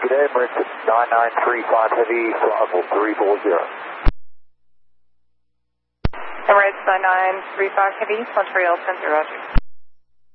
Good day, Emirates 9935 Heavy, flight level 340. Emirates 9935 Heavy, Montreal Center, Roger.